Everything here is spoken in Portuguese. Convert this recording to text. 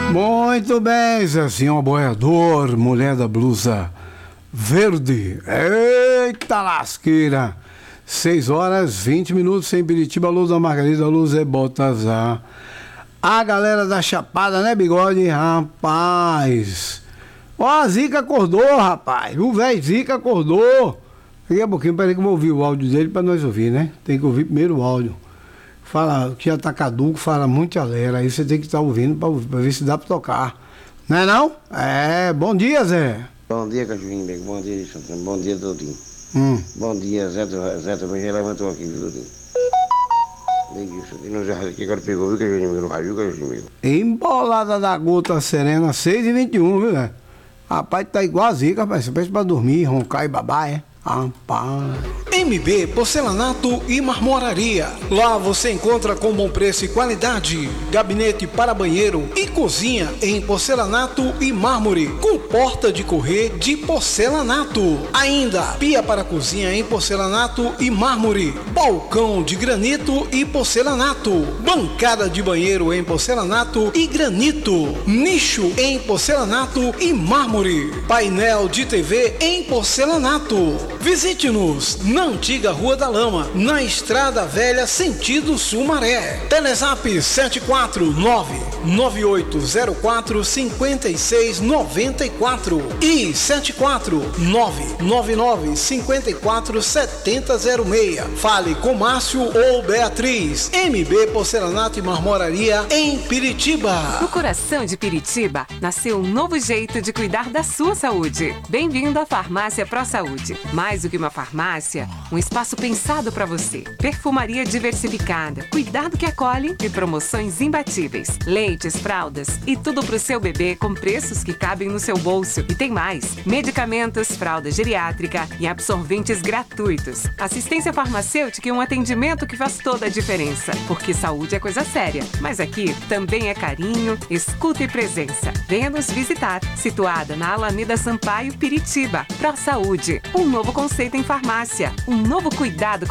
Muito bem, Zezinho Aboiador, mulher da blusa verde. Eita lasqueira! 6h20 em Piritiba, Luz da Margarida, Luz é Baltazar. A galera da Chapada, né, Bigode? Rapaz! Ó, a Zica acordou, rapaz! O velho Zica acordou! Daqui a pouquinho, peraí que eu vou ouvir o áudio dele pra nós ouvir, né? Tem que ouvir primeiro o áudio. Fala que já tá caduco, fala muito alegre. Aí você tem que estar ouvindo pra ver se dá pra tocar. Não é não? É, bom dia, Zé. Bom dia, Cachorrinho. Bom dia, Santana. Bom dia, Dodinho. Bom dia, Zé também já levantou aqui, viu, Dodinho? Não já que agora pegou, viu, Cachorrinho? Não viu, Cachorrinho? Embolada da Gota Serena, 6h21, viu, Zé? Rapaz, tá igual a Zica, rapaz. Você pensa pra dormir, roncar e babar, é? MB Porcelanato e Marmoraria. Lá você encontra com bom preço e qualidade. Gabinete para banheiro e cozinha em porcelanato e mármore, com porta de correr de porcelanato. Ainda pia para cozinha em porcelanato e mármore, balcão de granito e porcelanato, bancada de banheiro em porcelanato e granito, nicho em porcelanato e mármore, painel de TV em porcelanato. Visite-nos na antiga Rua da Lama, na Estrada Velha, sentido Sumaré. Telezap 749-9804-5694 e 749-9954-7006. Fale com Márcio ou Beatriz. MB Porcelanato e Marmoraria em Piritiba. No coração de Piritiba, nasceu um novo jeito de cuidar da sua saúde. Bem-vindo à Farmácia Pro Saúde. Mais do que uma farmácia, um espaço pensado para você. Perfumaria diversificada, cuidado que acolhe e promoções imbatíveis. Leites, fraldas e tudo pro seu bebê com preços que cabem no seu bolso. E tem mais: medicamentos, fralda geriátrica e absorventes gratuitos. Assistência farmacêutica e um atendimento que faz toda a diferença. Porque saúde é coisa séria, mas aqui também é carinho, escuta e presença. Venha nos visitar. Situada na Alameda Sampaio, Piritiba. Pro Saúde, um novo conceito em farmácia, um novo cuidado